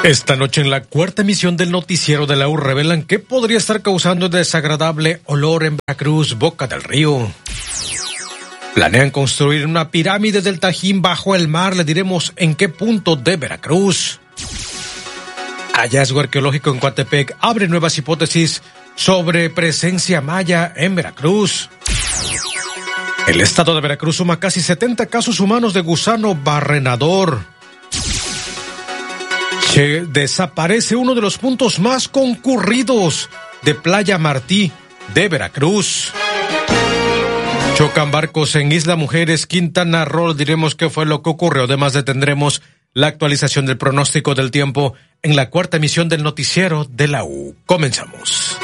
Esta noche en la cuarta emisión del noticiero de la U revelan qué podría estar causando desagradable olor en Veracruz, Boca del Río. Planean construir una pirámide del Tajín bajo el mar, le diremos en qué punto de Veracruz. Hallazgo arqueológico en Coatepec abre nuevas hipótesis sobre presencia maya en Veracruz. El estado de Veracruz suma casi 70 casos humanos de gusano barrenador. Desaparece uno de los puntos más concurridos de Playa Martí de Veracruz. Chocan barcos en Isla Mujeres, Quintana Roo. Diremos qué fue lo que ocurrió. Además, tendremos la actualización del pronóstico del tiempo en la cuarta emisión del noticiero de la U. Comenzamos.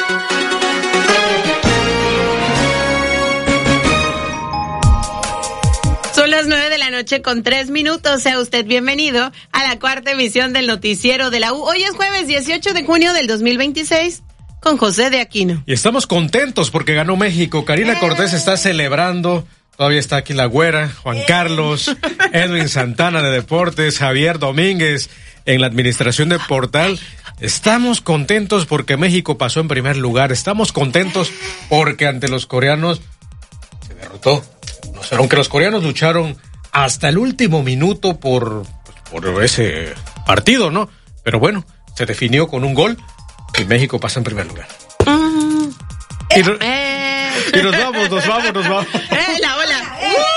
Son las 9:03 p.m. Sea usted bienvenido a la cuarta emisión del noticiero de la U. Hoy es jueves 18 de junio del 2026 con José de Aquino. Y estamos contentos porque ganó México. Karina Cortés está celebrando. Todavía está aquí la güera, Juan Carlos, Edwin Santana de Deportes, Javier Domínguez en la administración de Portal. Estamos contentos porque México pasó en primer lugar. Estamos contentos porque ante los coreanos se derrotó. Aunque los coreanos lucharon hasta el último minuto por ese partido, ¿no? Pero bueno, se definió con un gol y México pasa en primer lugar. Y nos vamos. Hola.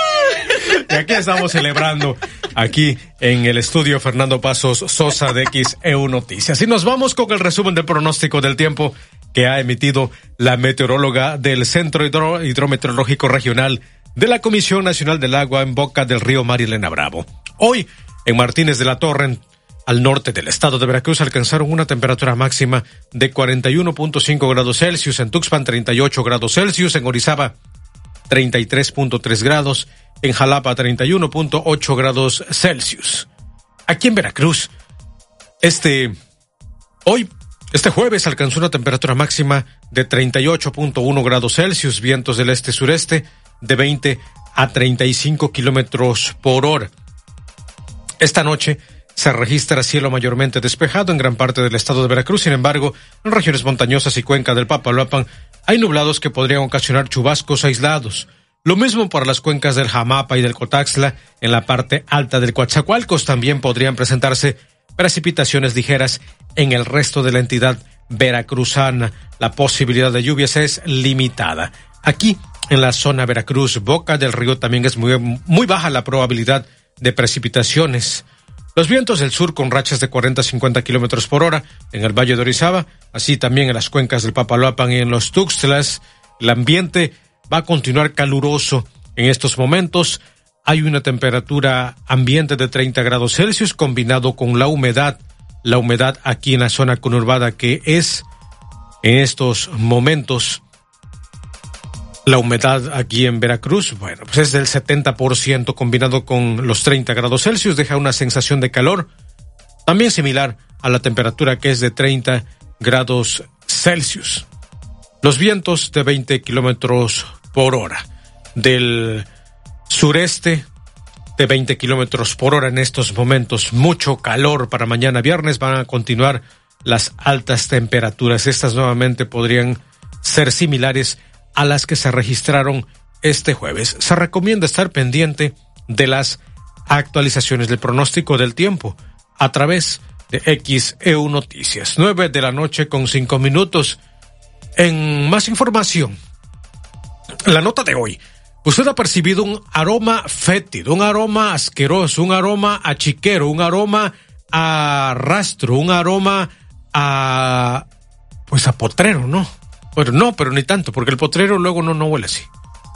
Y aquí estamos celebrando, aquí en el estudio Fernando Pasos Sosa de XEU Noticias. Y nos vamos con el resumen del pronóstico del tiempo que ha emitido la meteoróloga del Centro Hidrometeorológico Regional de la Comisión Nacional del Agua en Boca del Río, Marilena Bravo. Hoy, en Martínez de la Torre, al norte del estado de Veracruz, alcanzaron una temperatura máxima de 41.5 grados Celsius, en Tuxpan 38 grados Celsius, en Orizaba 33.3 grados, en Jalapa 31.8 grados Celsius. Aquí en Veracruz, este jueves alcanzó una temperatura máxima de 38.1 grados Celsius, vientos del este-sureste de 20 a 35 kilómetros por hora. Esta noche se registra cielo mayormente despejado en gran parte del estado de Veracruz. Sin embargo, en regiones montañosas y cuenca del Papaloapan hay nublados que podrían ocasionar chubascos aislados. Lo mismo para las cuencas del Jamapa y del Cotaxtla. En la parte alta del Coatzacoalcos también podrían presentarse precipitaciones ligeras en el resto de la entidad veracruzana. La posibilidad de lluvias es limitada. Aquí, en la zona Veracruz, Boca del Río, también es muy baja la probabilidad de precipitaciones. Los vientos del sur con rachas de 40 a 50 kilómetros por hora en el Valle de Orizaba, así también en las cuencas del Papaloapan y en los Tuxtlas. El ambiente va a continuar caluroso. En estos momentos hay una temperatura ambiente de 30 grados Celsius combinado con la humedad aquí en la zona conurbada, que es en estos momentos la humedad aquí en Veracruz, bueno, pues es del 70% combinado con los 30 grados Celsius, deja una sensación de calor, también similar a la temperatura que es de 30 grados Celsius. Los vientos de 20 kilómetros por hora, del sureste de 20 kilómetros por hora en estos momentos, mucho calor para mañana viernes, van a continuar las altas temperaturas, estas nuevamente podrían ser similares a las que se registraron este jueves. Se recomienda estar pendiente de las actualizaciones del pronóstico del tiempo a través de XEU Noticias. 9:05 p.m. En más información, la nota de hoy. Usted ha percibido un aroma fétido, un aroma asqueroso, un aroma a chiquero, un aroma a rastro, un aroma a potrero, ¿no? Bueno, no, pero ni tanto, porque el potrero luego no huele así.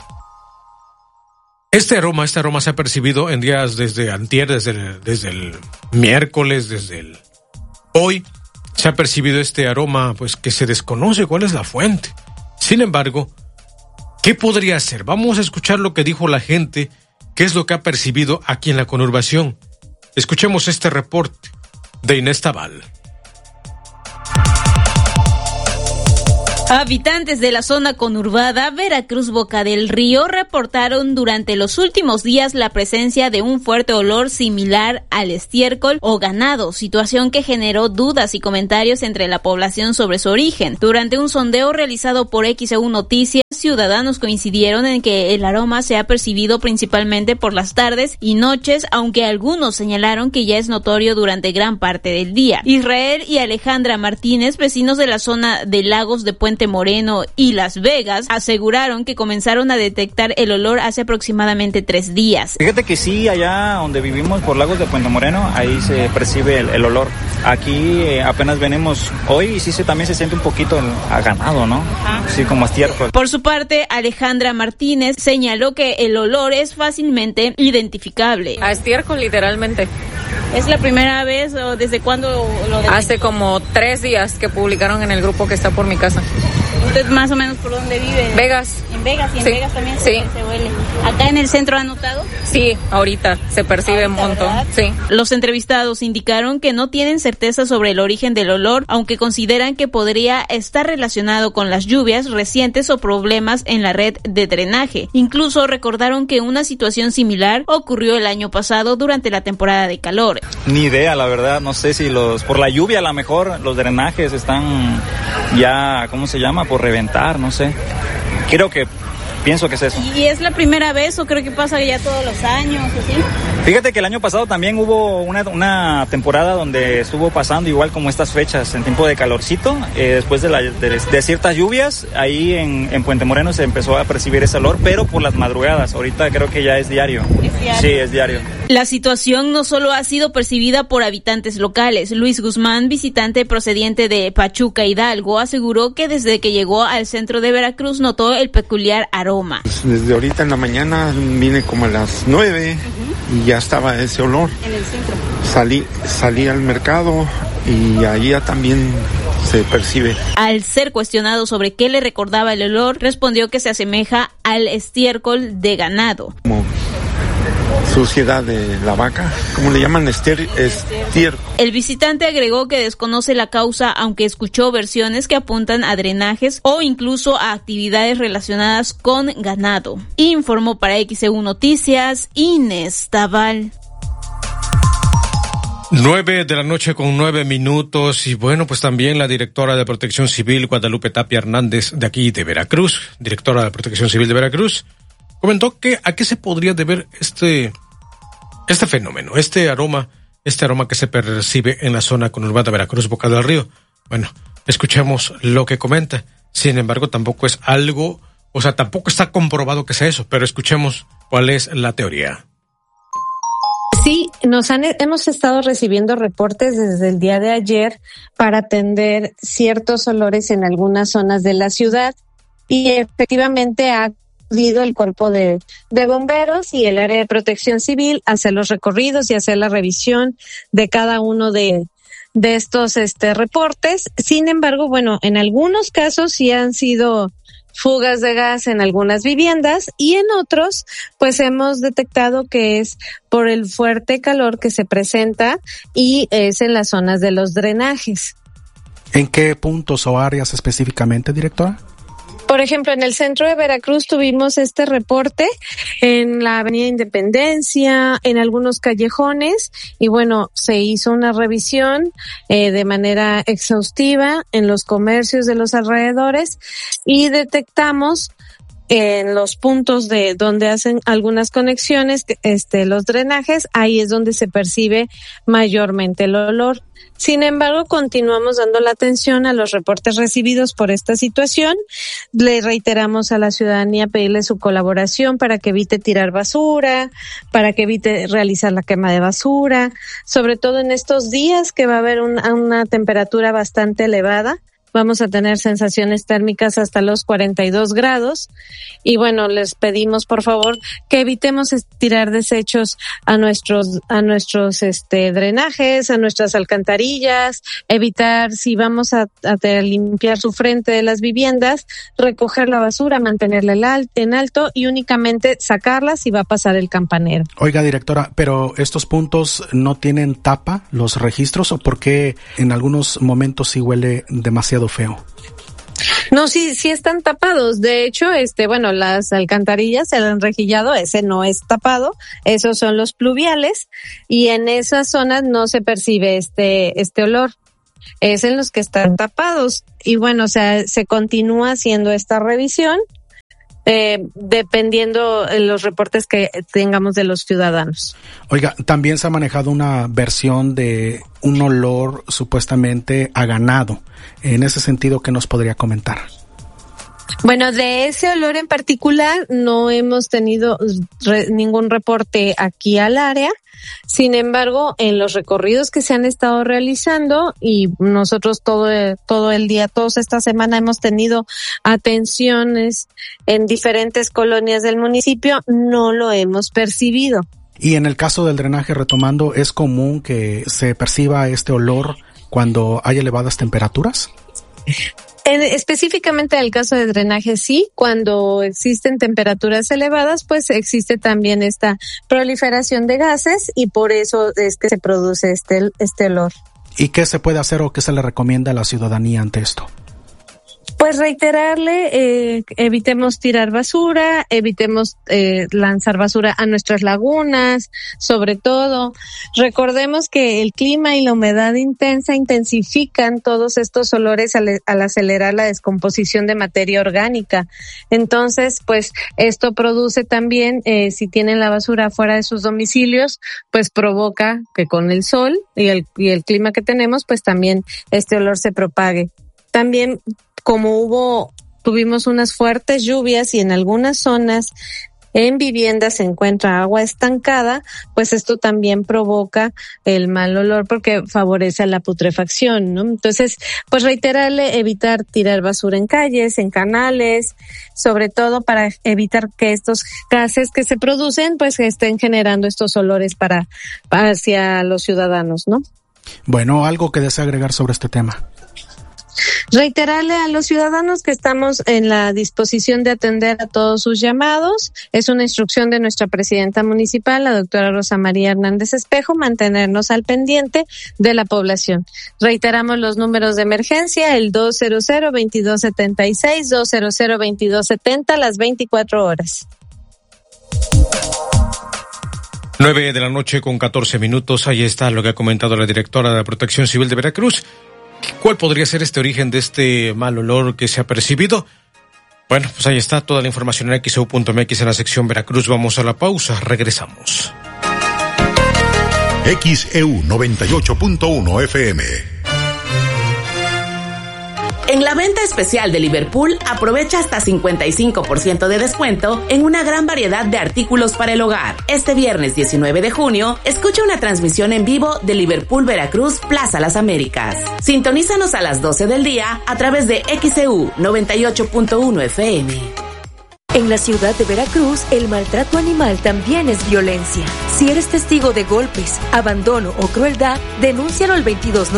Este aroma se ha percibido en días desde antier, desde el miércoles, hoy, se ha percibido este aroma, pues que se desconoce cuál es la fuente. Sin embargo, ¿qué podría ser? Vamos a escuchar lo que dijo la gente, qué es lo que ha percibido aquí en la conurbación. Escuchemos este reporte de Inés Tabal. Habitantes de la zona conurbada Veracruz Boca del Río reportaron durante los últimos días la presencia de un fuerte olor similar al estiércol o ganado, situación que generó dudas y comentarios entre la población sobre su origen. Durante un sondeo realizado por XEU Noticias, ciudadanos coincidieron en que el aroma se ha percibido principalmente por las tardes y noches, aunque algunos señalaron que ya es notorio durante gran parte del día. Israel y Alejandra Martínez, vecinos de la zona de Lagos de Puente Moreno y Las Vegas, aseguraron que comenzaron a detectar el olor hace aproximadamente 3 días. Fíjate que sí, allá donde vivimos por Lagos de Puente Moreno, ahí se percibe el olor. Aquí apenas venimos hoy y sí también se siente un poquito a ganado, ¿no? Sí, como estiércol. Por su parte, Alejandra Martínez señaló que el olor es fácilmente identificable. A estiércol, literalmente. ¿Es la primera vez o desde cuándo lo detectó? Hace como 3 días que publicaron en el grupo que está por mi casa. ¿Usted más o menos por dónde vive? Vegas. ¿En Vegas? ¿Y en sí. Vegas también se huele? ¿Acá en el centro ha notado? Sí, ahorita se percibe un montón. ¿Verdad? Sí. Los entrevistados indicaron que no tienen certeza sobre el origen del olor, aunque consideran que podría estar relacionado con las lluvias recientes o problemas en la red de drenaje. Incluso recordaron que una situación similar ocurrió el año pasado durante la temporada de calor. Ni idea, la verdad, no sé si por la lluvia a lo mejor los drenajes están ya, ¿cómo se llama? Por reventar, no sé. Pienso que es eso. ¿Y es la primera vez o creo que pasa ya todos los años, así? Fíjate que el año pasado también hubo una temporada donde estuvo pasando igual como estas fechas, en tiempo de calorcito, después de ciertas lluvias, ahí en Puente Moreno se empezó a percibir ese olor, pero por las madrugadas. Ahorita creo que ya es diario. ¿Es diario? Sí, es diario. La situación no solo ha sido percibida por habitantes locales. Luis Guzmán, visitante procediente de Pachuca, Hidalgo, aseguró que desde que llegó al centro de Veracruz notó el peculiar aroma. Desde ahorita en la mañana vine como a las 9 y ya estaba ese olor. En el centro. Salí al mercado y ahí ya también se percibe. Al ser cuestionado sobre qué le recordaba el olor, respondió que se asemeja al estiércol de ganado. Como suciedad de la vaca, ¿cómo le llaman? Estiércol. El visitante agregó que desconoce la causa, aunque escuchó versiones que apuntan a drenajes o incluso a actividades relacionadas con ganado. Informó para XEU Noticias, Inés Taval. 9:09 y bueno, pues también la directora de Protección Civil, Guadalupe Tapia Hernández, de aquí de Veracruz, directora de Protección Civil de Veracruz, comentó que a qué se podría deber este fenómeno, este aroma que se percibe en la zona conurbada Veracruz, Boca del Río. Bueno, escuchemos lo que comenta. Sin embargo, tampoco es algo, tampoco está comprobado que sea eso, pero escuchemos cuál es la teoría. Sí, hemos estado recibiendo reportes desde el día de ayer para atender ciertos olores en algunas zonas de la ciudad y efectivamente ha acudido el cuerpo de bomberos y el área de protección civil a hacer los recorridos y hacer la revisión de cada uno de estos reportes. Sin embargo, bueno, en algunos casos sí han sido fugas de gas en algunas viviendas y en otros pues hemos detectado que es por el fuerte calor que se presenta y es en las zonas de los drenajes. ¿En qué puntos o áreas específicamente, directora? Por ejemplo, en el centro de Veracruz tuvimos este reporte en la Avenida Independencia, en algunos callejones, y bueno, se hizo una revisión de manera exhaustiva en los comercios de los alrededores y detectamos en los puntos de donde hacen algunas conexiones, los drenajes, ahí es donde se percibe mayormente el olor. Sin embargo, continuamos dando la atención a los reportes recibidos por esta situación. Le reiteramos a la ciudadanía pedirle su colaboración para que evite tirar basura, para que evite realizar la quema de basura, sobre todo en estos días que va a haber una temperatura bastante elevada. Vamos a tener sensaciones térmicas hasta los 42 grados y bueno, les pedimos por favor que evitemos tirar desechos a nuestros drenajes, a nuestras alcantarillas, evitar si vamos a limpiar su frente de las viviendas, recoger la basura, mantenerla en alto y únicamente sacarla si va a pasar el campanero. Oiga, directora, pero estos puntos no tienen tapa, los registros, o por qué en algunos momentos sí huele demasiado feo. No, sí están tapados. De hecho, bueno, las alcantarillas, el enrejillado, ese no es tapado. Esos son los pluviales y en esas zonas no se percibe este olor. Es en los que están tapados. Y bueno, o sea, se continúa haciendo esta revisión, dependiendo de los reportes que tengamos de los ciudadanos. Oiga, también se ha manejado una versión de un olor supuestamente a ganado. En ese sentido, ¿qué nos podría comentar? Bueno, de ese olor en particular no hemos tenido ningún reporte aquí al área. Sin embargo, en los recorridos que se han estado realizando y nosotros todo el día, toda esta semana hemos tenido atenciones en diferentes colonias del municipio, no lo hemos percibido. Y en el caso del drenaje, retomando, ¿es común que se perciba este olor cuando hay elevadas temperaturas? Específicamente en el caso de drenaje, sí, cuando existen temperaturas elevadas, pues existe también esta proliferación de gases y por eso es que se produce este olor. ¿Y qué se puede hacer o qué se le recomienda a la ciudadanía ante esto? Pues reiterarle, evitemos tirar basura, evitemos lanzar basura a nuestras lagunas, sobre todo. Recordemos que el clima y la humedad intensa intensifican todos estos olores al acelerar la descomposición de materia orgánica. Entonces, pues esto produce también, si tienen la basura fuera de sus domicilios, pues provoca que con el sol y el clima que tenemos, pues también este olor se propague. También, como tuvimos unas fuertes lluvias y en algunas zonas en viviendas se encuentra agua estancada, pues esto también provoca el mal olor porque favorece a la putrefacción, ¿no? Entonces, pues reiterarle, evitar tirar basura en calles, en canales, sobre todo para evitar que estos gases que se producen, pues estén generando estos olores hacia los ciudadanos, ¿no? Bueno, algo que desea agregar sobre este tema. Reiterarle a los ciudadanos que estamos en la disposición de atender a todos sus llamados. Es una instrucción de nuestra presidenta municipal, la doctora Rosa María Hernández Espejo, mantenernos al pendiente de la población. Reiteramos los números de emergencia, el 200-2276, 200-2270, las 24 horas. 9:14 a.m. Ahí está lo que ha comentado la directora de la Protección Civil de Veracruz. ¿Cuál podría ser este origen de este mal olor que se ha percibido? Bueno, pues ahí está toda la información en XEU.mx en la sección Veracruz. Vamos a la pausa, regresamos. XEU 98.1 FM. En la venta especial de Liverpool, aprovecha hasta 55% de descuento en una gran variedad de artículos para el hogar. Este viernes 19 de junio, escucha una transmisión en vivo de Liverpool Veracruz Plaza Las Américas. Sintonízanos a las 12 del día a través de XEU 98.1 FM. En la ciudad de Veracruz, el maltrato animal también es violencia. Si eres testigo de golpes, abandono o crueldad, denúncialo al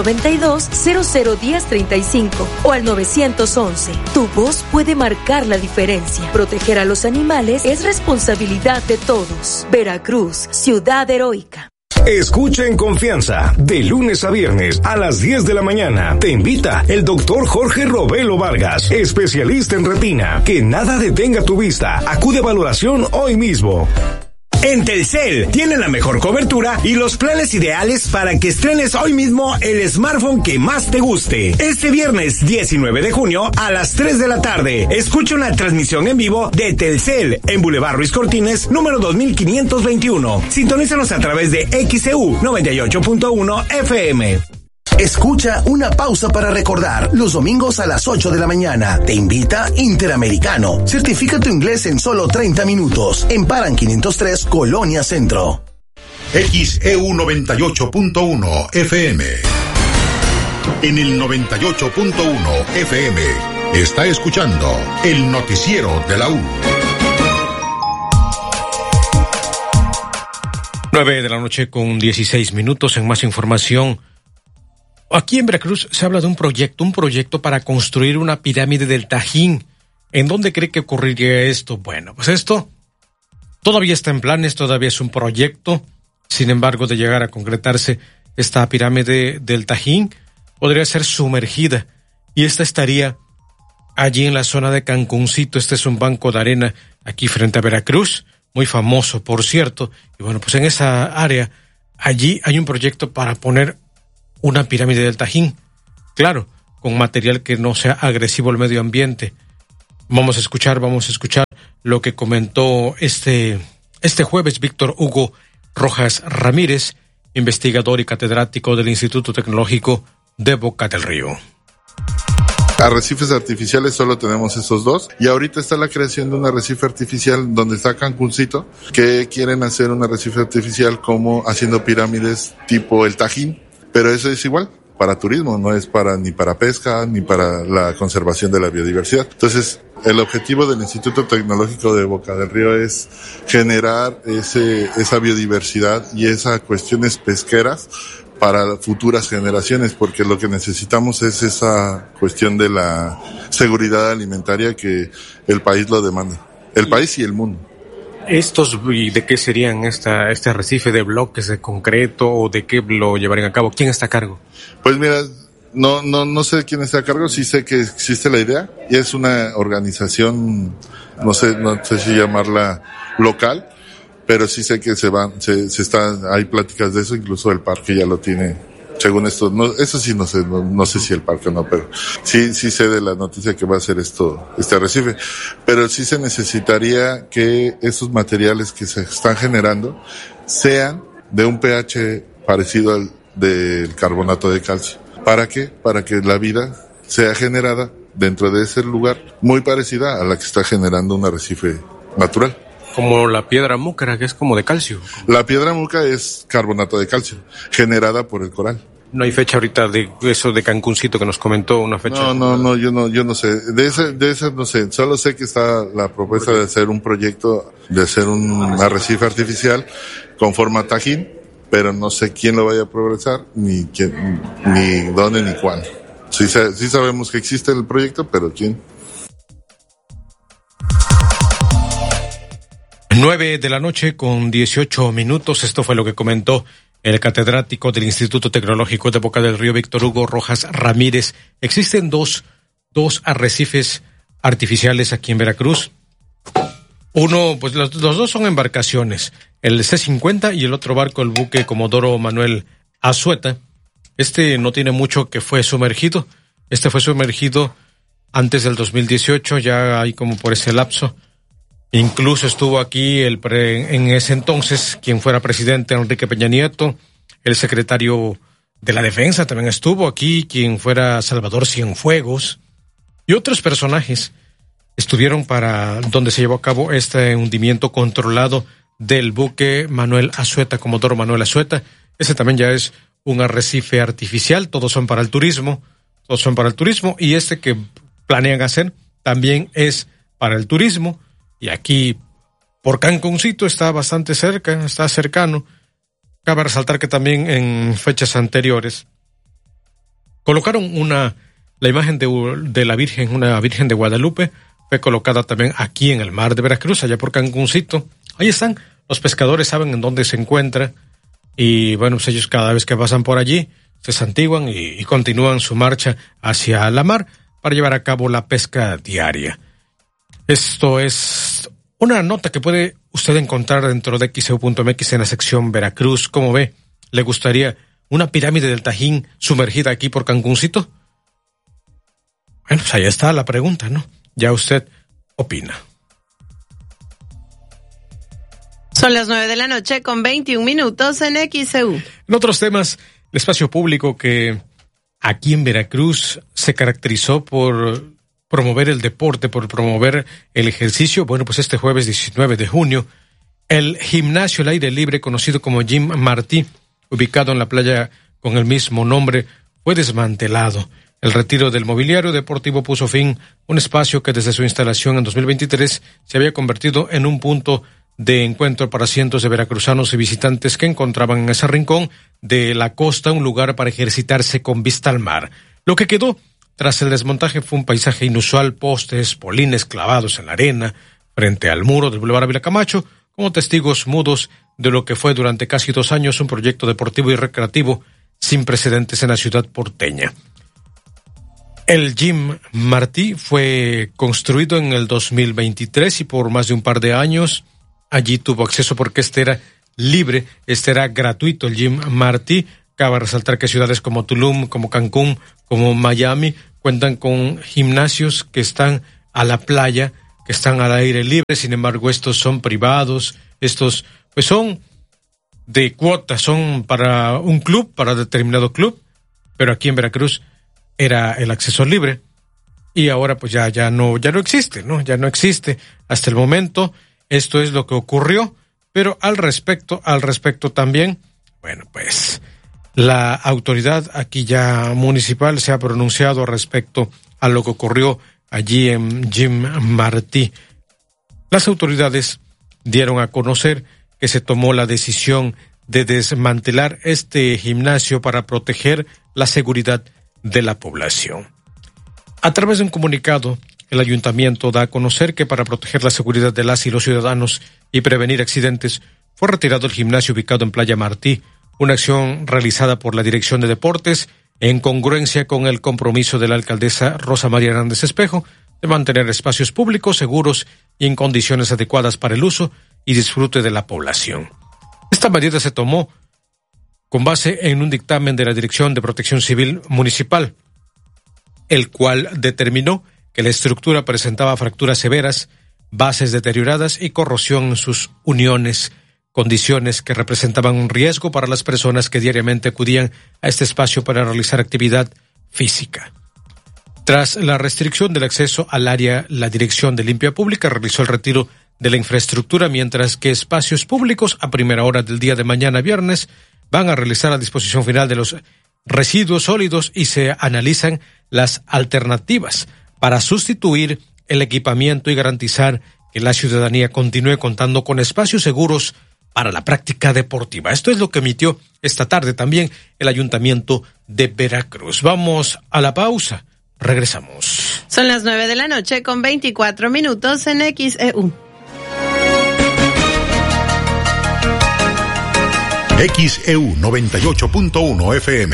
2292-001035 o al 911. Tu voz puede marcar la diferencia. Proteger a los animales es responsabilidad de todos. Veracruz, ciudad heroica. Escucha en confianza, de lunes a viernes a las 10 de la mañana. Te invita el doctor Jorge Robelo Vargas, especialista en retina. Que nada detenga tu vista. Acude a valoración hoy mismo. En Telcel tienen la mejor cobertura y los planes ideales para que estrenes hoy mismo el smartphone que más te guste. Este viernes 19 de junio a las 3 de la tarde, escucha una transmisión en vivo de Telcel en Boulevard Ruiz Cortines, número 2521. Sintonízanos a través de XEU 98.1 FM. Escucha una pausa para recordar los domingos a las 8 de la mañana. Te invita Interamericano. Certifica tu inglés en solo 30 minutos. En Paran 503, Colonia Centro. XEU 98.1 FM. En el 98.1 FM está escuchando el noticiero de la U. 9:16 a.m. En más información. Aquí en Veracruz se habla de un proyecto para construir una pirámide del Tajín. ¿En dónde cree que ocurriría esto? Bueno, pues esto todavía está en planes, todavía es un proyecto. Sin embargo, de llegar a concretarse, esta pirámide del Tajín podría ser sumergida y esta estaría allí en la zona de Cancuncito. Este es un banco de arena aquí frente a Veracruz, muy famoso, por cierto. Y bueno, pues en esa área, allí hay un proyecto para poner una pirámide del Tajín. Claro, con material que no sea agresivo al medio ambiente. Vamos a escuchar lo que comentó este jueves Víctor Hugo Rojas Ramírez, investigador y catedrático del Instituto Tecnológico de Boca del Río. Arrecifes artificiales solo tenemos esos dos, y ahorita está la creación de un arrecife artificial donde está Cancuncito, que quieren hacer un arrecife artificial como haciendo pirámides tipo el Tajín, pero eso es igual para turismo, no es ni para pesca ni para la conservación de la biodiversidad. Entonces, el objetivo del Instituto Tecnológico de Boca del Río es generar esa biodiversidad y esas cuestiones pesqueras para futuras generaciones, porque lo que necesitamos es esa cuestión de la seguridad alimentaria que el país lo demanda, el país y el mundo. ¿De qué serían este arrecife? ¿De bloques de concreto o de qué lo llevarían a cabo? ¿Quién está a cargo? Pues mira, no sé quién está a cargo, sí sé que existe la idea y es una organización, no sé si llamarla local, pero sí sé que hay pláticas de eso, incluso el parque ya lo tiene. Según esto, eso sí no sé si el parque o no, pero sí sé de la noticia que va a ser este arrecife. Pero sí se necesitaría que esos materiales que se están generando sean de un pH parecido al del carbonato de calcio. ¿Para qué? Para que la vida sea generada dentro de ese lugar muy parecida a la que está generando un arrecife natural. Como la piedra múcara, que es como de calcio. La piedra múcara es carbonato de calcio, generada por el coral. No hay fecha ahorita de eso de Cancuncito que nos comentó, una fecha. No, yo no sé. De esa no sé. Solo sé que está la propuesta de hacer un proyecto, de hacer un arrecife artificial con forma Tajín, pero no sé quién lo vaya a progresar, ni dónde, ni cuándo. Sí sabemos que existe el proyecto, pero quién. 9:18 p.m. Esto fue lo que comentó el catedrático del Instituto Tecnológico de Boca del Río, Víctor Hugo Rojas Ramírez. Existen dos arrecifes artificiales aquí en Veracruz. Uno, pues los dos son embarcaciones, el C-50 y el otro barco, el buque Comodoro Manuel Azueta. Este no tiene mucho que fue sumergido. Este fue sumergido antes del 2018, ya hay como por ese lapso. Incluso estuvo aquí en ese entonces quien fuera presidente, Enrique Peña Nieto, el secretario de la Defensa también estuvo aquí, quien fuera Salvador Cienfuegos, y otros personajes estuvieron para donde se llevó a cabo este hundimiento controlado del buque Manuel Azueta, Comodoro Manuel Azueta. Ese también ya es un arrecife artificial, todos son para el turismo, y este que planean hacer también es para el turismo. Y aquí, por Cancuncito, está bastante cerca, está cercano. Cabe resaltar que también en fechas anteriores colocaron la imagen de la Virgen, una Virgen de Guadalupe, fue colocada también aquí en el mar de Veracruz, allá por Cancuncito. Ahí están, los pescadores saben en dónde se encuentra y bueno, pues ellos cada vez que pasan por allí se santiguan y continúan su marcha hacia la mar para llevar a cabo la pesca diaria. Esto es una nota que puede usted encontrar dentro de xeu.mx en la sección Veracruz. ¿Cómo ve? ¿Le gustaría una pirámide del Tajín sumergida aquí por Cancuncito? Bueno, pues ahí está la pregunta, ¿no? Ya usted opina. Son las 9:21 en XEU. En otros temas, el espacio público que aquí en Veracruz se caracterizó por promover el deporte, por promover el ejercicio. Bueno, pues este jueves 19 de junio, el gimnasio al aire libre, conocido como Gym Martí, ubicado en la playa con el mismo nombre, fue desmantelado. El retiro del mobiliario deportivo puso fin a un espacio que desde su instalación en 2023 se había convertido en un punto de encuentro para cientos de veracruzanos y visitantes que encontraban en ese rincón de la costa un lugar para ejercitarse con vista al mar. Lo que quedó tras el desmontaje fue un paisaje inusual, postes, polines clavados en la arena, frente al muro del Boulevard Ávila Camacho, como testigos mudos de lo que fue durante casi 2 años un proyecto deportivo y recreativo sin precedentes en la ciudad porteña. El Jim Martí fue construido en el 2023 y por más de un par de años allí tuvo acceso porque este era libre, este era gratuito, el Jim Martí. Cabe resaltar que ciudades como Tulum, como Cancún, como Miami cuentan con gimnasios que están a la playa, que están al aire libre. Sin embargo, estos son privados, estos pues son de cuota, son para un club, para determinado club, pero aquí en Veracruz era el acceso libre y ahora pues ya no existe, ¿no? Ya no existe hasta el momento. Esto es lo que ocurrió, pero al respecto también, bueno, pues la autoridad aquí ya municipal se ha pronunciado respecto a lo que ocurrió allí en Jim Martí. Las autoridades dieron a conocer que se tomó la decisión de desmantelar este gimnasio para proteger la seguridad de la población. A través de un comunicado, el ayuntamiento da a conocer que para proteger la seguridad de las y los ciudadanos y prevenir accidentes, fue retirado el gimnasio ubicado en Playa Martí, una acción realizada por la Dirección de Deportes en congruencia con el compromiso de la alcaldesa Rosa María Hernández Espejo de mantener espacios públicos seguros y en condiciones adecuadas para el uso y disfrute de la población. Esta medida se tomó con base en un dictamen de la Dirección de Protección Civil Municipal, el cual determinó que la estructura presentaba fracturas severas, bases deterioradas y corrosión en sus uniones, condiciones que representaban un riesgo para las personas que diariamente acudían a este espacio para realizar actividad física. Tras la restricción del acceso al área, la Dirección de Limpia Pública realizó el retiro de la infraestructura, mientras que espacios públicos a primera hora del día de mañana viernes van a realizar la disposición final de los residuos sólidos y se analizan las alternativas para sustituir el equipamiento y garantizar que la ciudadanía continúe contando con espacios seguros para la práctica deportiva. Esto es lo que emitió esta tarde también el Ayuntamiento de Veracruz. Vamos a la pausa. Regresamos. Son las 9:24 en XEU. XEU 98.1 FM.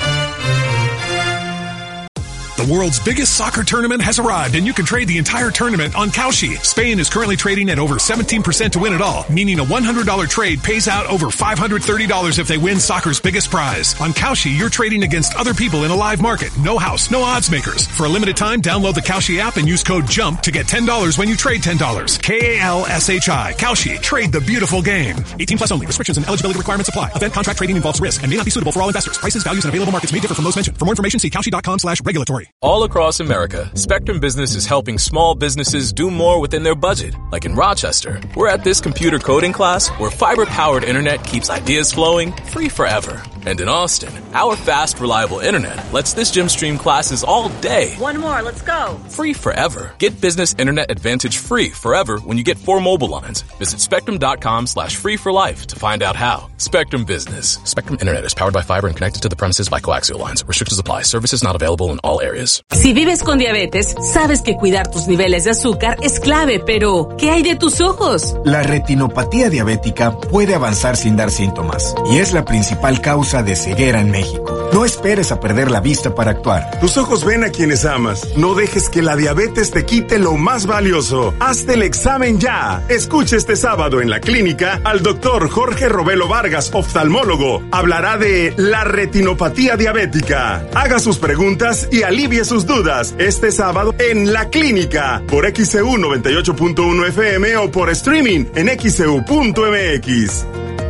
The world's biggest soccer tournament has arrived, and you can trade the entire tournament on Kalshi. Spain is currently trading at over 17% to win it all, meaning a $100 trade pays out over $530 if they win soccer's biggest prize. On Kalshi, you're trading against other people in a live market. No house, no odds makers. For a limited time, download the Kalshi app and use code JUMP to get $10 when you trade $10. KALSHI. Kalshi. Trade the beautiful game. 18 plus only. Restrictions and eligibility requirements apply. Event contract trading involves risk and may not be suitable for all investors. Prices, values, and available markets may differ from those mentioned. For more information, see kalshi.com/regulatory. All across America, Spectrum Business is helping small businesses do more within their budget. Like in Rochester, we're at this computer coding class where fiber-powered internet keeps ideas flowing free forever. And in Austin, our fast, reliable internet lets this gym stream classes all day. One more, let's go. Free forever. Get Business Internet Advantage free forever when you get 4 mobile lines. Visit Spectrum.com/free for life to find out how. Spectrum Business. Spectrum Internet is powered by fiber and connected to the premises by coaxial lines. Restrictions apply. Services not available in all areas. Si vives con diabetes, sabes que cuidar tus niveles de azúcar es clave, pero ¿qué hay de tus ojos? La retinopatía diabética puede avanzar sin dar síntomas y es la principal causa de ceguera en México. No esperes a perder la vista para actuar. Tus ojos ven a quienes amas. No dejes que la diabetes te quite lo más valioso. Hazte el examen ya. Escucha este sábado en la clínica al doctor Jorge Robelo Vargas, oftalmólogo. Hablará de la retinopatía diabética. Haga sus preguntas y alivie sus dudas este sábado en la clínica por XEU 98.1 FM o por streaming en XEU.mx.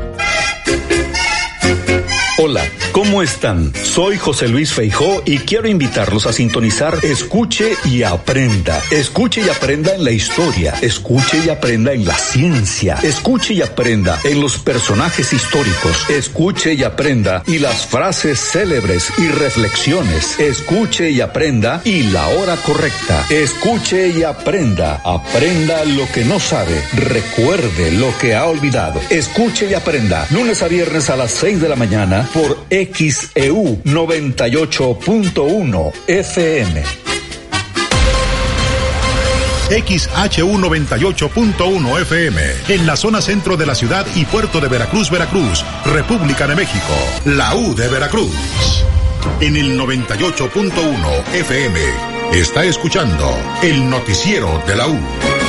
Hola, ¿cómo están? Soy José Luis Feijó y quiero invitarlos a sintonizar Escuche y Aprenda. Escuche y aprenda en la historia. Escuche y aprenda en la ciencia. Escuche y aprenda en los personajes históricos. Escuche y aprenda y las frases célebres y reflexiones. Escuche y aprenda y la hora correcta. Escuche y aprenda. Aprenda lo que no sabe. Recuerde lo que ha olvidado. Escuche y aprenda. Lunes a viernes a las 6 de la mañana por XEU 98.1 FM. XHU 98.1 FM, en la zona centro de la ciudad y puerto de Veracruz, Veracruz, República de México, la U de Veracruz. en el 98.1 FM. Está escuchando el noticiero de la U.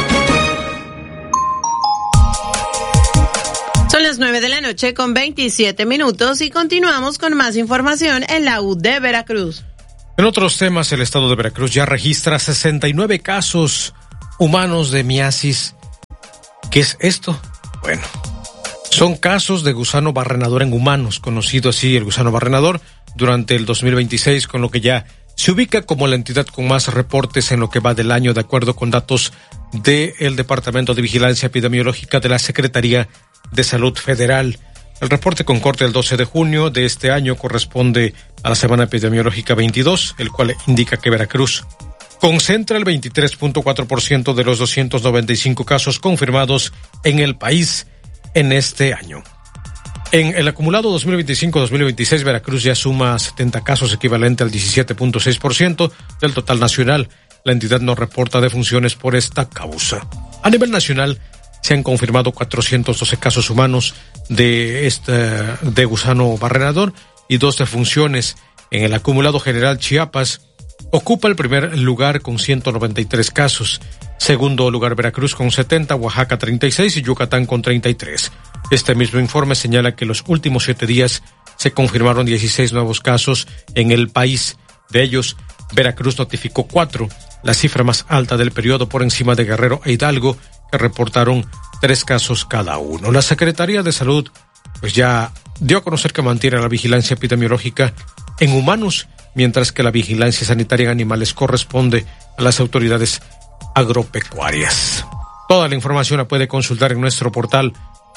Son las 9:00 con 27 minutos y continuamos con más información en la U de Veracruz. En otros temas, el estado de Veracruz ya registra 69 casos humanos de miasis. ¿Qué es esto? Bueno, son casos de gusano barrenador en humanos, conocido así el gusano barrenador, durante el 2026, con lo que ya se ubica como la entidad con más reportes en lo que va del año, de acuerdo con datos del Departamento de Vigilancia Epidemiológica de la Secretaría de Salud Federal. El reporte con corte del 12 de junio de este año corresponde a la semana epidemiológica 22, el cual indica que Veracruz concentra el 23.4% de los 295 casos confirmados en el país en este año. En el acumulado 2025-2026, Veracruz ya suma 70 casos, equivalente al 17.6% del total nacional. La entidad no reporta defunciones por esta causa. A nivel nacional, se han confirmado 412 casos humanos de gusano barrenador y 2 defunciones. En el acumulado general, Chiapas ocupa el primer lugar con 193 casos. Segundo lugar, Veracruz con 70, Oaxaca 36 y Yucatán con 33. Este mismo informe señala que los últimos 7 días se confirmaron 16 nuevos casos en el país. De ellos, Veracruz notificó 4, la cifra más alta del periodo, por encima de Guerrero e Hidalgo, que reportaron 3 casos cada uno. La Secretaría de Salud pues ya dio a conocer que mantiene la vigilancia epidemiológica en humanos, mientras que la vigilancia sanitaria en animales corresponde a las autoridades agropecuarias. Toda la información la puede consultar en nuestro portal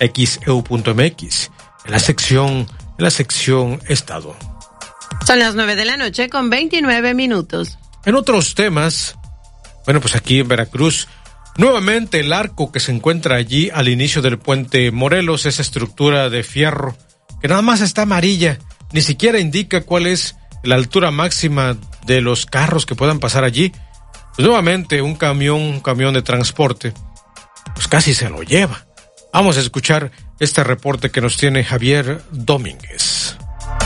xeu.mx, en la sección Estado. Son las 9:00 con 29 minutos. En otros temas, bueno, pues aquí en Veracruz, nuevamente el arco que se encuentra allí al inicio del puente Morelos, esa estructura de fierro que nada más está amarilla, ni siquiera indica cuál es la altura máxima de los carros que puedan pasar allí. Pues nuevamente un camión de transporte, pues casi se lo lleva. Vamos a escuchar este reporte que nos tiene Javier Domínguez.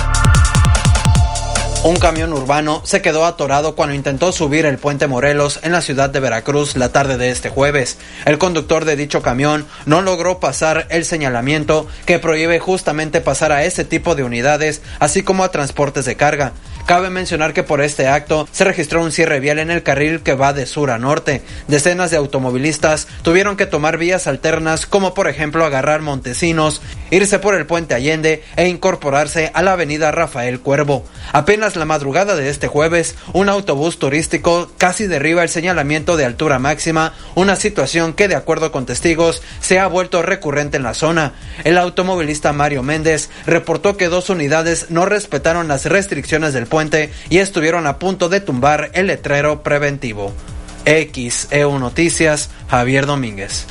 Un camión urbano se quedó atorado cuando intentó subir el puente Morelos en la ciudad de Veracruz la tarde de este jueves. El conductor de dicho camión no logró pasar el señalamiento que prohíbe justamente pasar a ese tipo de unidades, así como a transportes de carga. Cabe mencionar que por este acto se registró un cierre vial en el carril que va de sur a norte. Decenas de automovilistas tuvieron que tomar vías alternas, como por ejemplo agarrar Montesinos, irse por el puente Allende e incorporarse a la avenida Rafael Cuervo. Apenas la madrugada de este jueves, un autobús turístico casi derriba el señalamiento de altura máxima, una situación que, de acuerdo con testigos, se ha vuelto recurrente en la zona. El automovilista Mario Méndez reportó que 2 unidades no respetaron las restricciones del puente y estuvieron a punto de tumbar el letrero preventivo. XEU Noticias, Javier Domínguez.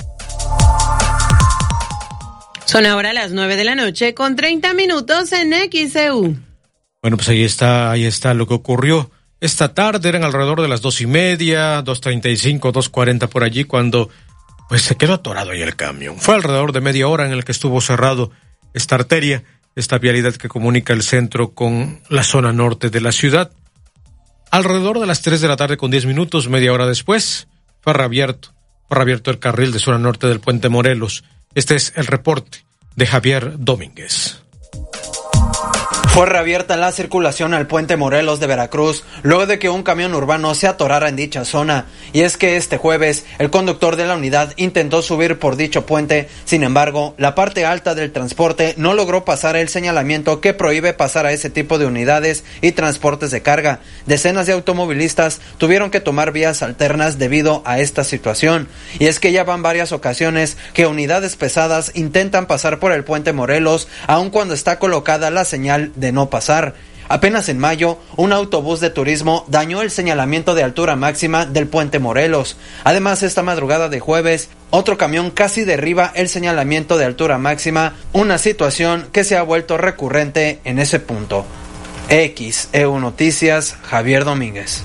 Son ahora las 9:00 con 30 minutos en XEU. Bueno, pues ahí está lo que ocurrió esta tarde. Eran alrededor de las 2:30, 2:35, 2:40 por allí, cuando pues se quedó atorado ahí el camión. Fue alrededor de media hora en el que estuvo cerrado esta arteria, esta vialidad que comunica el centro con la zona norte de la ciudad. Alrededor de las 3 de la tarde con 10 minutos, media hora después, fue reabierto el carril de zona norte del puente Morelos. Este es el reporte de Javier Domínguez. Fue reabierta la circulación al puente Morelos de Veracruz luego de que un camión urbano se atorara en dicha zona. Y es que este jueves el conductor de la unidad intentó subir por dicho puente, sin embargo, la parte alta del transporte no logró pasar el señalamiento que prohíbe pasar a ese tipo de unidades y transportes de carga. Decenas de automovilistas tuvieron que tomar vías alternas debido a esta situación. Y es que ya van varias ocasiones que unidades pesadas intentan pasar por el puente Morelos, aun cuando está colocada la señal de no pasar. Apenas en mayo, un autobús de turismo dañó el señalamiento de altura máxima del puente Morelos. Además, esta madrugada de jueves, otro camión casi derriba el señalamiento de altura máxima, una situación que se ha vuelto recurrente en ese punto. XEU Noticias, Javier Domínguez.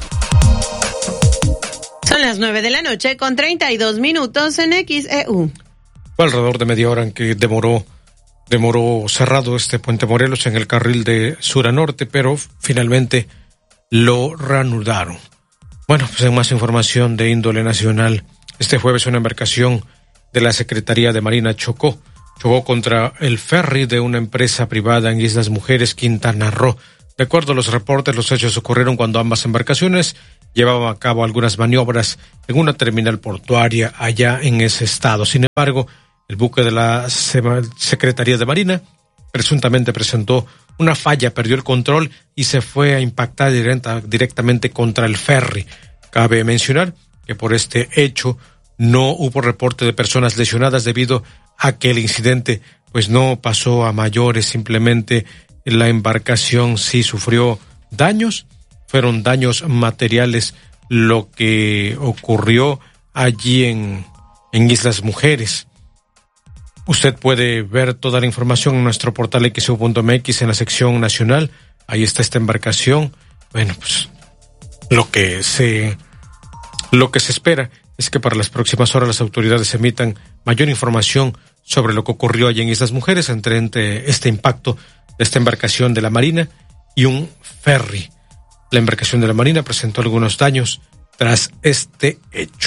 Son las 9:00 con 32 minutos en XEU. Fue alrededor de media hora en que demoró demoró cerrado este Puente Morelos en el carril de sur a norte, pero finalmente lo reanudaron. Bueno, pues en más información de índole nacional, este jueves una embarcación de la Secretaría de Marina chocó contra el ferry de una empresa privada en Islas Mujeres, Quintana Roo. De acuerdo a los reportes, los hechos ocurrieron cuando ambas embarcaciones llevaban a cabo algunas maniobras en una terminal portuaria allá en ese estado. Sin embargo, el buque de la Secretaría de Marina presuntamente presentó una falla, perdió el control y se fue a impactar directamente contra el ferry. Cabe mencionar que por este hecho no hubo reporte de personas lesionadas debido a que el incidente pues no pasó a mayores, simplemente la embarcación sí sufrió daños, fueron daños materiales lo que ocurrió allí en Islas Mujeres. Usted puede ver toda la información en nuestro portal xeu.mx en la sección nacional. Ahí está esta embarcación. Bueno, pues lo que se espera es que para las próximas horas las autoridades emitan mayor información sobre lo que ocurrió allí en Islas Mujeres entre este impacto de esta embarcación de la Marina y un ferry. La embarcación de la Marina presentó algunos daños tras este hecho.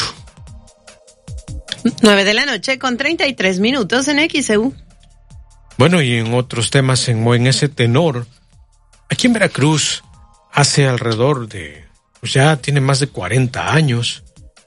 9:33 en XEU. Bueno, y en otros temas, en ese tenor, aquí en Veracruz, hace alrededor de, pues ya tiene más de 40 años,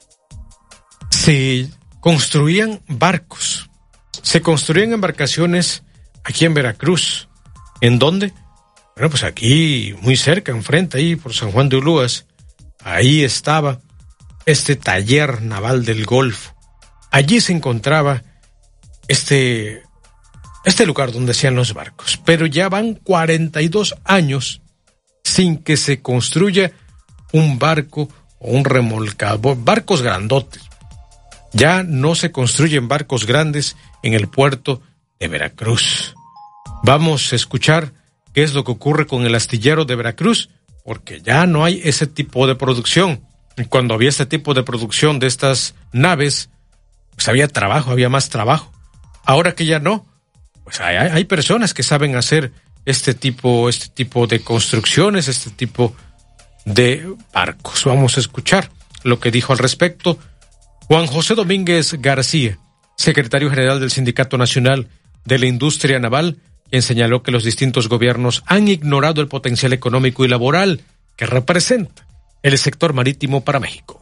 se construían barcos, se construían embarcaciones aquí en Veracruz. ¿En dónde? Bueno, pues aquí, muy cerca, enfrente, ahí por San Juan de Ulúas, ahí estaba este taller naval del Golfo. Allí se encontraba este lugar donde hacían los barcos, pero ya van 42 años sin que se construya un barco o un remolcador, barcos grandotes. Ya no se construyen barcos grandes en el puerto de Veracruz. Vamos a escuchar qué es lo que ocurre con el astillero de Veracruz, porque ya no hay ese tipo de producción. Y cuando había este tipo de producción de estas naves, pues había trabajo, había más trabajo. Ahora que ya no, pues hay personas que saben hacer este tipo de construcciones, este tipo de barcos. Vamos a escuchar lo que dijo al respecto Juan José Domínguez García, secretario general del Sindicato Nacional de la Industria Naval, quien señaló que los distintos gobiernos han ignorado el potencial económico y laboral que representa el sector marítimo para México.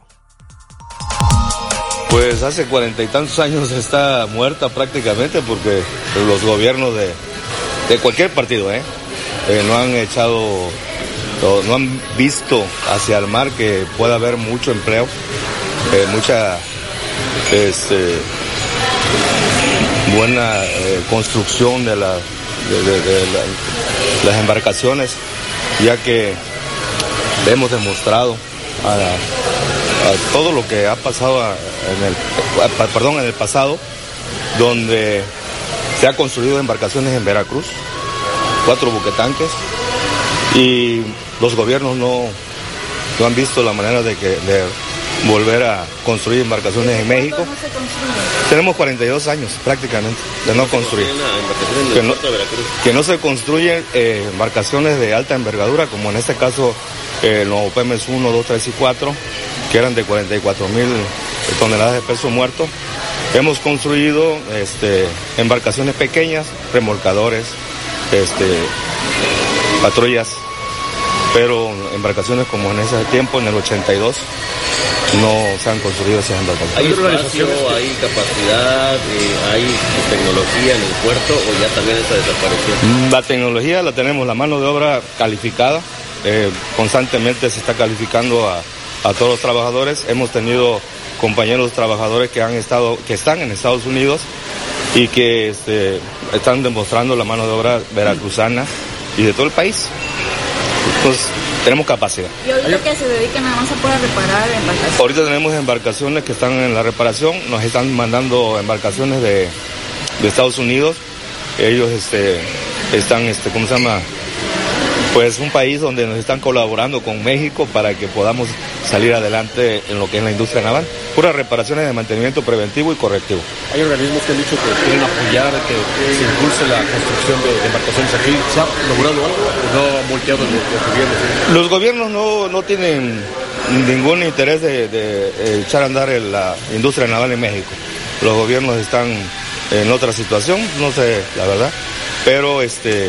Pues hace 40 y tantos años está muerta prácticamente porque los gobiernos de cualquier partido no han visto hacia el mar que pueda haber mucho empleo, mucha buena construcción de las embarcaciones, ya que hemos demostrado a todo lo que ha pasado en el pasado, donde se ha construido embarcaciones en Veracruz, 4 buquetanques, y los gobiernos no han visto la manera de volver a construir embarcaciones en México. Tenemos 42 años prácticamente de no construir. Que no se construyen embarcaciones de alta envergadura, como en este caso los Pemex 1, 2, 3 y 4, que eran de 44,000 toneladas de peso muerto. Hemos construido embarcaciones pequeñas, remolcadores, patrullas, pero embarcaciones como en ese tiempo, en el 82, no se han construido esas embarcaciones. ¿Hay espacio, hay capacidad, hay tecnología en el puerto o ya también está desapareciendo? La tecnología la tenemos, la mano de obra calificada, constantemente se está calificando a todos los trabajadores. Hemos tenido compañeros trabajadores que están en Estados Unidos y que están demostrando la mano de obra veracruzana y de todo el país. Entonces, tenemos capacidad. ¿Y ahorita que se dedican nada más a poder reparar embarcaciones? Ahorita tenemos embarcaciones que están en la reparación, nos están mandando embarcaciones de Estados Unidos. Ellos están, pues un país donde nos están colaborando con México para que podamos salir adelante en lo que es la industria naval. Puras reparaciones de mantenimiento preventivo y correctivo. Hay organismos que han dicho que quieren apoyar que se impulse la construcción de embarcaciones aquí. ¿Se ha logrado algo o no ha volteado los gobiernos? Los gobiernos no tienen ningún interés de echar a andar la industria naval en México. Los gobiernos están en otra situación, no sé la verdad, pero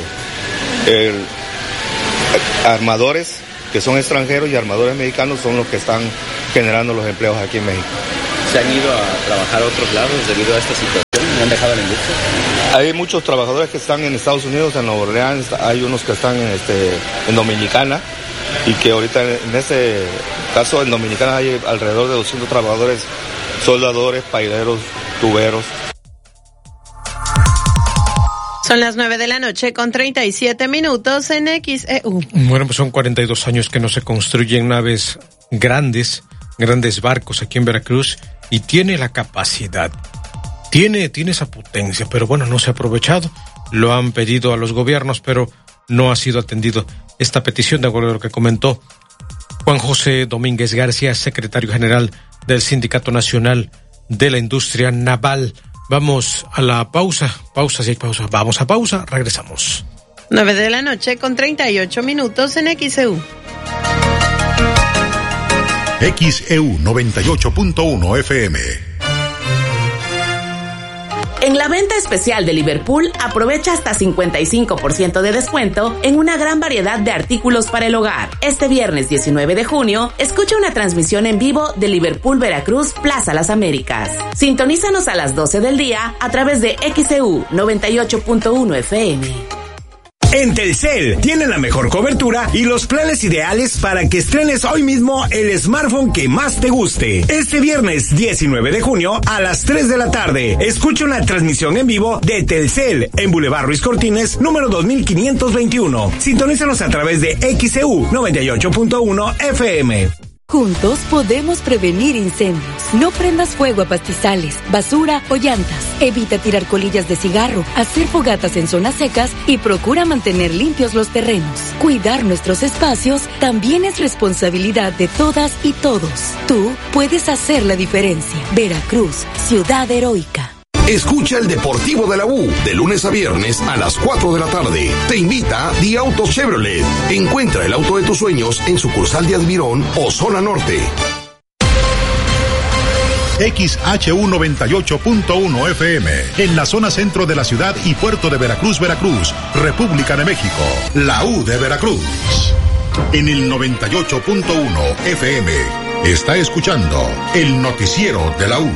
armadores que son extranjeros y armadores mexicanos son los que están generando los empleos aquí en México. ¿Se han ido a trabajar a otros lados debido a esta situación? ¿No han dejado la industria? Hay muchos trabajadores que están en Estados Unidos, en Nueva Orleans, hay unos que están en Dominicana, y que ahorita en este caso en Dominicana hay alrededor de 200 trabajadores, soldadores, paileros, tuberos. Son las 9:37 a.m. en XEU. Bueno, pues son 42 años que no se construyen naves grandes barcos aquí en Veracruz, y tiene la capacidad, tiene esa potencia, pero bueno, no se ha aprovechado. Lo han pedido a los gobiernos, pero no ha sido atendido esta petición, de acuerdo a lo que comentó Juan José Domínguez García, secretario general del Sindicato Nacional de la Industria Naval. Vamos a la pausa, si hay pausa. Vamos a pausa, regresamos. 9:38 a.m. en XEU. XEU 98.1 FM. En la venta especial de Liverpool, aprovecha hasta 55% de descuento en una gran variedad de artículos para el hogar. Este viernes 19 de junio, escucha una transmisión en vivo de Liverpool Veracruz Plaza Las Américas. Sintonízanos a las 12 del día a través de XEU 98.1 FM. En Telcel tienen la mejor cobertura y los planes ideales para que estrenes hoy mismo el smartphone que más te guste. Este viernes 19 de junio a las 3 de la tarde, escucha una transmisión en vivo de Telcel en Boulevard Ruiz Cortines, número 2521. Sintonízanos a través de XEU 98.1 FM. Juntos podemos prevenir incendios. No prendas fuego a pastizales, basura o llantas. Evita tirar colillas de cigarro, hacer fogatas en zonas secas y procura mantener limpios los terrenos. Cuidar nuestros espacios también es responsabilidad de todas y todos. Tú puedes hacer la diferencia. Veracruz, ciudad heroica. Escucha el Deportivo de la U de lunes a viernes a las 4 de la tarde. Te invita The Auto Chevrolet. Encuentra el auto de tus sueños en sucursal de Admirón o Zona Norte. XHU 98.1 FM, en la zona centro de la ciudad y puerto de Veracruz, República de México. La U de Veracruz. En el 98.1 FM, está escuchando el noticiero de la U.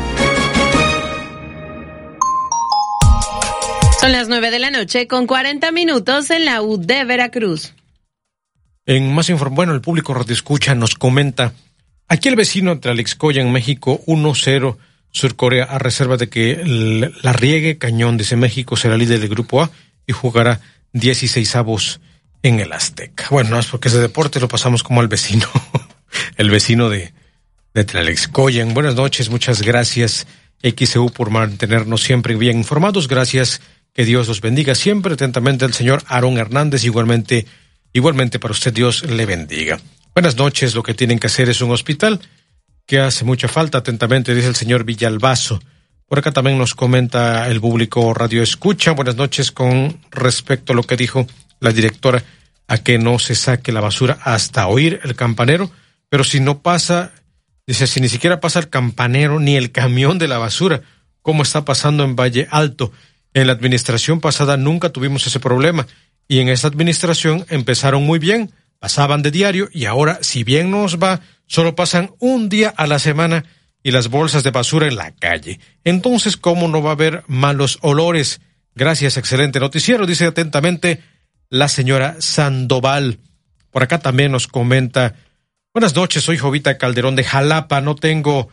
Son las 9:40 en la U de Veracruz. En más información, bueno, el público radioescucha nos comenta, aquí el vecino de Alexcoya en México, 1-0 Surcorea, a reserva de que la riegue cañón, dice México, será líder del grupo A y jugará 16avos en el Azteca. Bueno, no es porque es de deporte, lo pasamos como al vecino, el vecino de Tlalexcoya. Buenas noches, muchas gracias XEU por mantenernos siempre bien informados. Gracias, que Dios los bendiga siempre. Atentamente el señor Aarón Hernández, igualmente para usted, Dios le bendiga. Buenas noches, lo que tienen que hacer es un hospital que hace mucha falta. Atentamente, dice el señor Villalbazo. Por acá también nos comenta el público radio escucha. Buenas noches, con respecto a lo que dijo la directora, a que no se saque la basura hasta oír el campanero, pero si no pasa, dice, si ni siquiera pasa el campanero ni el camión de la basura, ¿cómo está pasando en Valle Alto? En la administración pasada nunca tuvimos ese problema, y en esta administración empezaron muy bien, pasaban de diario, y ahora, si bien nos va, solo pasan un día a la semana y las bolsas de basura en la calle. Entonces, ¿cómo no va a haber malos olores? Gracias, excelente noticiero, dice atentamente la señora Sandoval. Por acá también nos comenta, buenas noches, soy Jovita Calderón de Jalapa, no tengo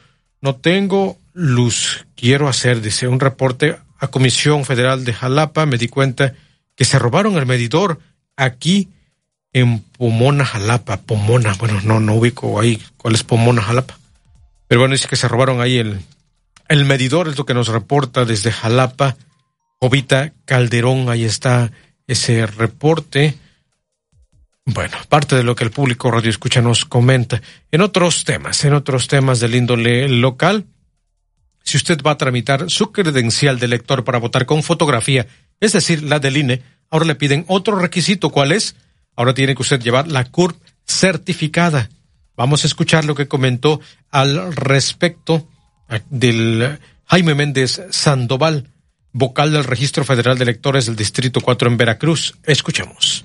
luz, quiero hacer, dice, un reporte a Comisión Federal de Jalapa. Me di cuenta que se robaron el medidor aquí en Pomona, Jalapa. Pomona, bueno, no ubico ahí cuál es Pomona, Jalapa. Pero bueno, dice que se robaron ahí el medidor, es lo que nos reporta desde Jalapa. Jovita Calderón, ahí está ese reporte. Bueno, parte de lo que el público Radio Escucha nos comenta. En otros temas del índole local, si usted va a tramitar su credencial de elector para votar con fotografía, es decir, la del INE, ahora le piden otro requisito. ¿Cuál es? Ahora tiene que usted llevar la CURP certificada. Vamos a escuchar lo que comentó al respecto del Jaime Méndez Sandoval, vocal del Registro Federal de Electores del Distrito 4 en Veracruz. Escuchemos.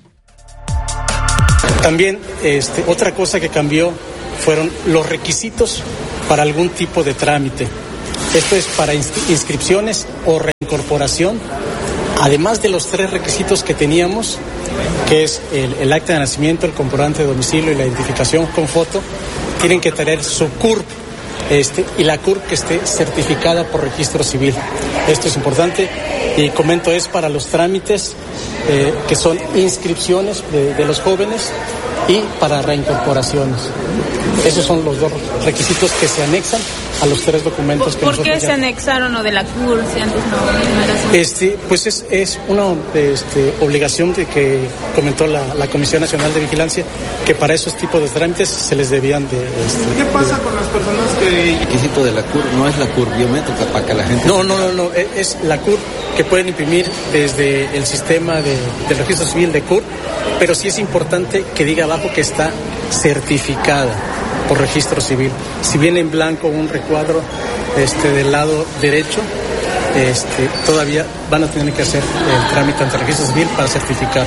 También otra cosa que cambió fueron los requisitos para algún tipo de trámite. Esto es para inscripciones o reincorporación, además de los 3 requisitos que teníamos, que es el acta de nacimiento, el comprobante de domicilio y la identificación con foto. Tienen que tener su CURP y la CURP que esté certificada por Registro Civil. Esto es importante y comento, es para los trámites que son inscripciones de los jóvenes y para reincorporaciones. Esos son los 2 requisitos que se anexan a los 3 documentos que ¿Por qué se anexaron lo de la CUR si antes no era así? Pues es una obligación que comentó la Comisión Nacional de Vigilancia, que para esos tipos de trámites se les debían de... ¿Qué pasa con las personas que... El requisito de la CUR no es la CUR biométrica para que la gente... No, es la CUR que pueden imprimir desde el sistema del Registro Civil de CUR, pero sí es importante que diga abajo que está certificada por Registro Civil. Si viene en blanco un recuadro del lado derecho, todavía van a tener que hacer el trámite ante Registro Civil para certificar.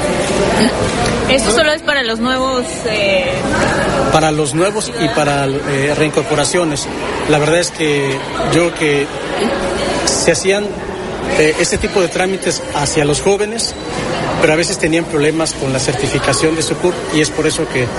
¿Esto solo es para los nuevos? Para los nuevos y para reincorporaciones. La verdad es que yo creo que se hacían este tipo de trámites hacia los jóvenes, pero a veces tenían problemas con la certificación de su CURP y es por eso que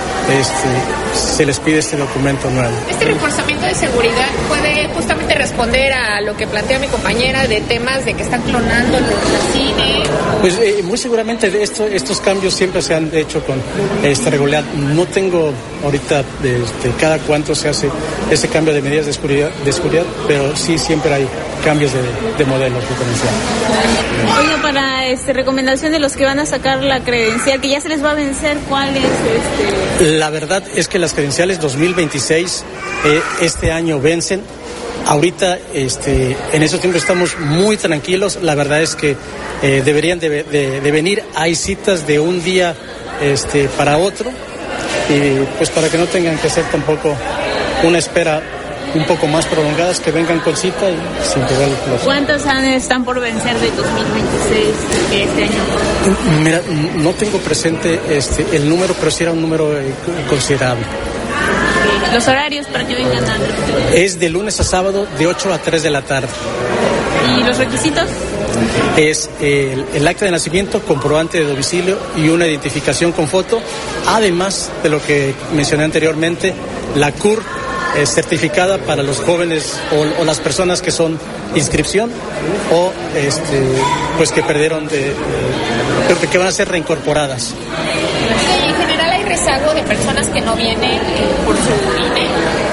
se les pide este documento nuevo. Este reforzamiento de seguridad puede justamente responder a lo que plantea mi compañera de temas de que están clonando la cine. Pues muy seguramente estos cambios siempre se han hecho con esta regularidad. No tengo ahorita cada cuánto se hace ese cambio de medidas de seguridad, pero sí siempre hay cambios de modelos diferenciales. Oiga, para recomendación de los que van a sacar la credencial, que ya se les va a vencer, ¿cuál es La verdad es que las credenciales 2026 este año vencen. Ahorita en esos tiempos estamos muy tranquilos. La verdad es que deberían de venir. Hay citas de un día para otro y pues para que no tengan que hacer tampoco una espera un poco más prolongadas, que vengan con cita y sin pegar el plazo. ¿Cuántas están por vencer de 2026 este año? Mira, no tengo presente el número, pero sí era un número considerable. ¿Los horarios para que vengan a repetir? Es de lunes a sábado de 8 a 3 de la tarde. ¿Y los requisitos? Es el acta de nacimiento, comprobante de domicilio y una identificación con foto, además de lo que mencioné anteriormente, la CUR certificada para los jóvenes o las personas que son inscripción o pues que perdieron que van a ser reincorporadas. Y en general hay rezago de personas que no vienen por su INE.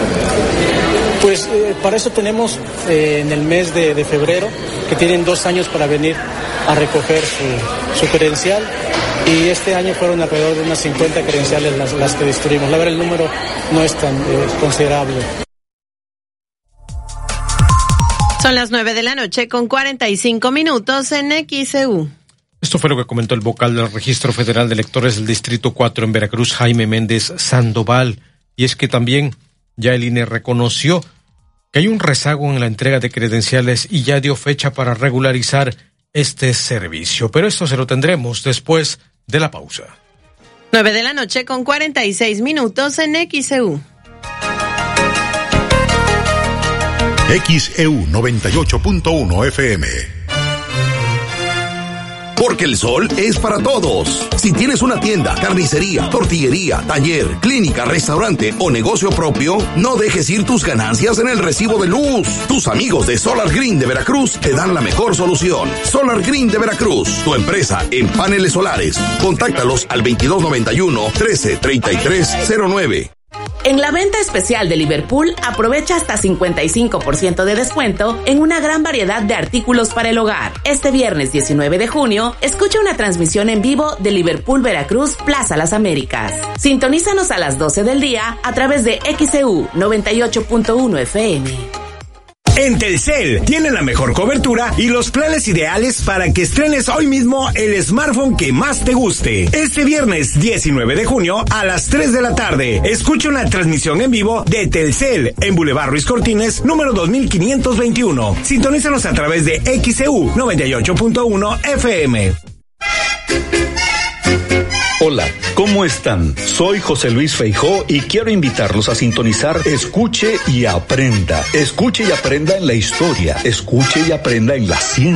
Pues para eso tenemos en el mes de febrero, que tienen 2 años para venir a recoger su credencial, y este año fueron alrededor de unas 50 credenciales las que distribuimos. La verdad, el número no es tan considerable. Son las 9:45 en XEU. Esto fue lo que comentó el vocal del Registro Federal de Electores del Distrito 4 en Veracruz, Jaime Méndez Sandoval. Y es que también ya el INE reconoció que hay un rezago en la entrega de credenciales y ya dio fecha para regularizar este servicio. Pero esto se lo tendremos después de la pausa. 9:46 en XEU. XEU 98.1 FM. Porque el sol es para todos. Si tienes una tienda, carnicería, tortillería, taller, clínica, restaurante o negocio propio, no dejes ir tus ganancias en el recibo de luz. Tus amigos de Solar Green de Veracruz te dan la mejor solución. Solar Green de Veracruz, tu empresa en paneles solares. Contáctalos al 2291 133309. En la venta especial de Liverpool, aprovecha hasta 55% de descuento en una gran variedad de artículos para el hogar. Este viernes 19 de junio, escucha una transmisión en vivo de Liverpool Veracruz Plaza Las Américas. Sintonízanos a las 12 del día a través de XEU 98.1 FM. En Telcel tienen la mejor cobertura y los planes ideales para que estrenes hoy mismo el smartphone que más te guste. Este viernes 19 de junio a las 3 de la tarde, escucha una transmisión en vivo de Telcel en Boulevard Ruiz Cortines, número 2521. Sintonízanos a través de XEU 98.1 FM. Hola, ¿cómo están? Soy José Luis Feijó y quiero invitarlos a sintonizar Escuche y Aprenda. Escuche y aprenda en la historia, escuche y aprenda en la ciencia.